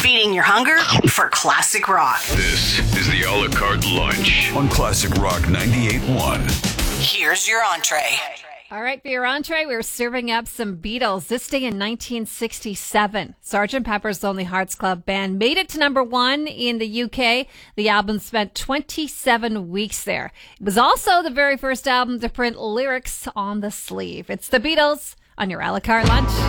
feeding your hunger for classic rock. This is the a la carte lunch on Classic Rock 98.1. Here's your entree. All right, for your entree, we're serving up some Beatles. This day in 1967, Sgt. Pepper's Lonely Hearts Club Band made it to number one in the UK. The album spent 27 weeks there. It was also the very first album to print lyrics on the sleeve. It's the Beatles on your a la carte lunch.